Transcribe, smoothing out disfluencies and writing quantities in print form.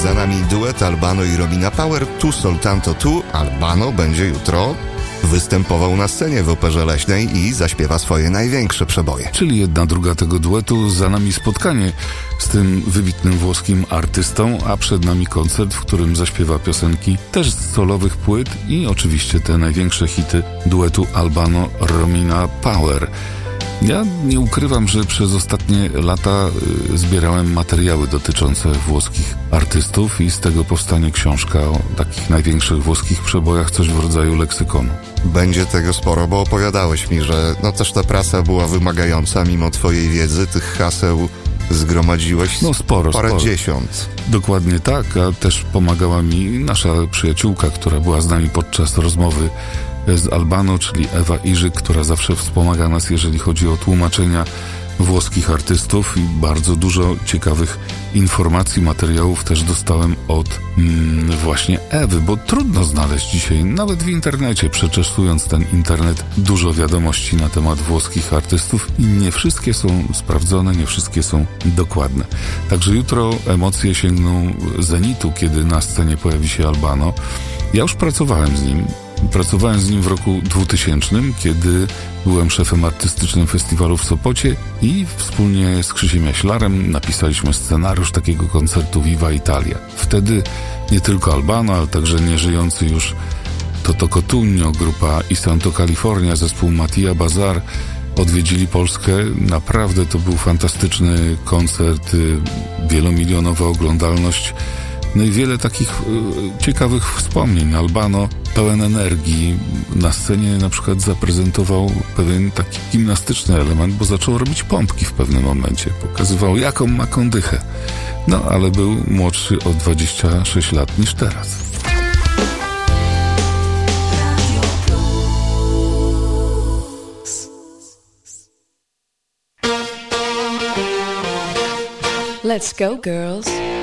Za nami duet Albano i Romina Power, Tu Soltanto Tu. Albano będzie jutro występował na scenie w Operze Leśnej i zaśpiewa swoje największe przeboje. Czyli jedna druga tego duetu, za nami spotkanie z tym wybitnym włoskim artystą, a przed nami koncert, w którym zaśpiewa piosenki też z solowych płyt i oczywiście te największe hity duetu Albano-Romina Power. Ja nie ukrywam, że przez ostatnie lata zbierałem materiały dotyczące włoskich artystów i z tego powstanie książka o takich największych włoskich przebojach, coś w rodzaju leksykonu. Będzie tego sporo, bo opowiadałeś mi, że też ta prasa była wymagająca mimo twojej wiedzy. Tych haseł zgromadziłeś sporo. Dziesiąt. Dokładnie tak, a też pomagała mi nasza przyjaciółka, która była z nami podczas rozmowy z Albano, czyli Ewa Iżyk, która zawsze wspomaga nas, jeżeli chodzi o tłumaczenia włoskich artystów i bardzo dużo ciekawych informacji, materiałów też dostałem od właśnie Ewy, bo trudno znaleźć dzisiaj, nawet w internecie, przeczesując ten internet, dużo wiadomości na temat włoskich artystów i nie wszystkie są sprawdzone, nie wszystkie są dokładne. Także jutro emocje sięgną zenitu, kiedy na scenie pojawi się Albano. Ja już pracowałem z nim. Pracowałem z nim w roku 2000, kiedy byłem szefem artystycznym festiwalu w Sopocie i wspólnie z Krzysiem Jaślarem napisaliśmy scenariusz takiego koncertu Viva Italia. Wtedy nie tylko Albano, ale także nieżyjący już Toto Cotugno, grupa I Santo California, zespół Mattia Bazar odwiedzili Polskę. Naprawdę to był fantastyczny koncert, wielomilionowa oglądalność. No i wiele takich ciekawych wspomnień. Albano pełen energii. Na scenie na przykład zaprezentował pewien taki gimnastyczny element, bo zaczął robić pompki w pewnym momencie. Pokazywał, jaką ma kondychę. No, ale był młodszy o 26 lat niż teraz. Let's go, girls.